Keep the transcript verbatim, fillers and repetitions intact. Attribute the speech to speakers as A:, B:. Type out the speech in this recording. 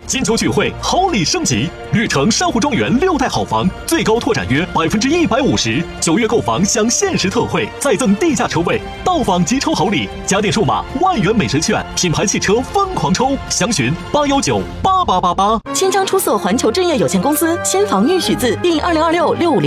A: 金秋聚会，好礼升级，绿城珊瑚庄园六代好房，最高拓展约百分之一百五十，九月购房享限时特惠，再赠地价车位，到访即抽好礼，家电数码万元美食券，品牌汽车疯狂抽，详询八幺九八八八八。
B: 新疆出色环球置业有限公司新房预许字第二零二六六五零。